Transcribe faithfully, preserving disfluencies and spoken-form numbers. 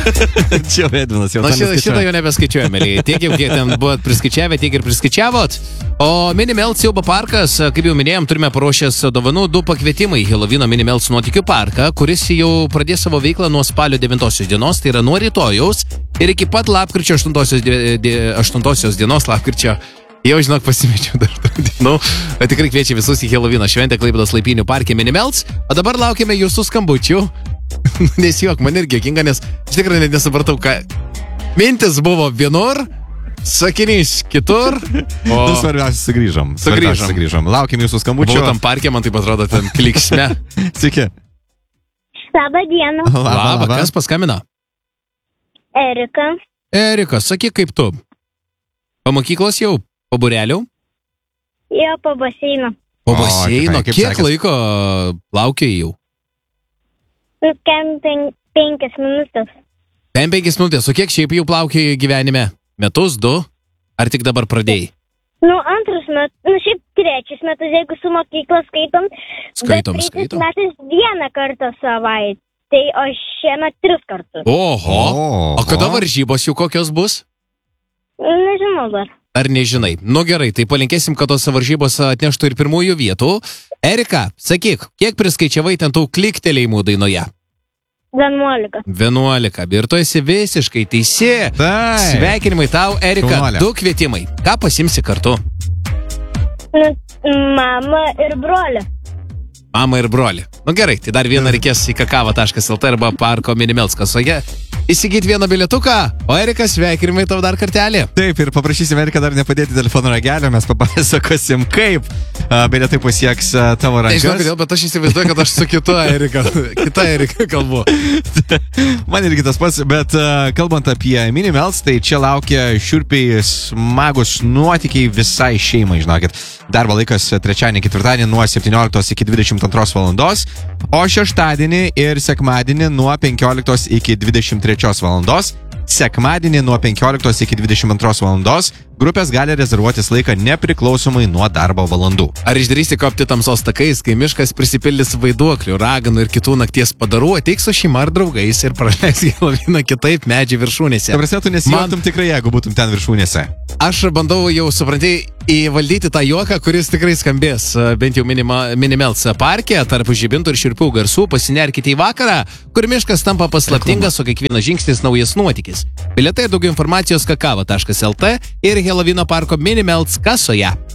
Čia Edvinas jau. Na, šitą, šitą jau nebeskaičiuojame. Tiek jau kiek ten buvot priskaičiavę, tiek ir priskaičiavot. O Minimelts siaubo parkas, kaip jau minėjom, turime paruošęs dovanų du pakvietimai į Helovino Minimelts nuotykių parką, kuris jau pradės savo veiklą nuo spalio devintosios dienos, tai yra nuo rytojaus ir iki pat lapkričio aštuntosios dienos lapkričio. Jau, žinok, pasimečiau dar daug dienų. Tikrai kviečia visus į Helovino šventę Klaipėdos Laipynių parke Minimelts. O dabar laukiame jūsų skambučių. Nesijuok, man irgi jokinga, nes aš tikrai net nesupratau, ką mintis buvo vienur, sakinys kitur. O... Nu, svarbiausia, sugrįžom. Sugrįžom. sugrįžom. Laukiam jūsų skambučių. Buvau tam parke, man taip atrodo, ten kliksme. Sveiki. Labą dieną. Labą, Labą, kas paskambino? Erika. Erika, sakyk, kaip tu? Po mokyklos jau? Po burelių? Jo, po baseino. Po O, baseino. tikrai, kaip Kiek sekės? laiko laukiai jau? Nu, kem pen, penkias minutės. Pen penkias minutės. O kiek šiaip jau plaukiai gyvenime? Metus, du? Ar tik dabar pradėjai? Nu, antras metas, nu, šiaip trečias metas, jeigu su mokykla skaitom. Skaitom, bet skaitom. Bet trečias metas vieną kartą savaitę. Tai o šiemet tris kartus. Oho. O, O kada o. varžybos jau kokios bus? Nežinau dar. Ar nežinai? Nu gerai, tai palinkėsim, kad tos varžybos atneštų ir pirmųjų vietų. Erika, sakyk, kiek priskaičiavai ten tų kliktelėjimų dainoje? Vienuolika. vienuolika. Ir tu esi visiškai teisi. Taip. Sveikinimai tau, Erika. Šaunuolė. Du kvietimai. Ką pasimsi kartu? Nu, mama ir brolė. Mama ir broli. Nu gerai, tai dar vieną reikės į kakava taškas el tė arba parko Minimelts kasoje įsigyti vieną bilietuką, o Erikas, sveikinimai tau dar kartelį. Taip, ir paprašysim Eriką dar nepadėti telefono ragelio, mes papasakosim, kaip a, bilietai pasieks a, tavo Nežinau, rankas. kodėl, bet aš įsivaizduoju, kad aš su kita Erika, kita Erika kalbu. Man irgi tas pats, bet a, kalbant apie Minimelts, tai čia laukia šiurpiai smagus nuotykiai visai šeimai, žinokit. Darbo laikas trečiadienį, ketvirtadienį nuo septynioliktos iki dvidešimt antros valandos, o šeštadienį ir sekmadienį nuo penkioliktos iki dvidešimt trečios valandos. Sekmadienį nuo penkioliktos iki dvidešimt antros valandos grupės gali rezervuotis laiką nepriklausomai nuo darbo valandų. Ar išdrįsti kopti tamsos takais, kai miškas prisipildys vaiduoklių, raganų ir kitų nakties padarų, ateik su šeima ar draugais ir praleis Heloviną kitaip medžių viršūnėse. Ta prasme, tu nesijuoktum Man- tikrai, jeigu būtum ten viršūnėse. Aš bandau jau, suprantai, įvaldyti tą juoką, kuris tikrai skambės, bent jau minima, Minimelts parke, tarp žibintų ir širpių garsų, pasinerkite į vakarą, kur miškas tampa paslaptingas, o kiekvienas žingsnis naujas nuotykis. Bilietai daugiau informacijos kakava taškas el tė ir Helovino parko Minimelts kasoje.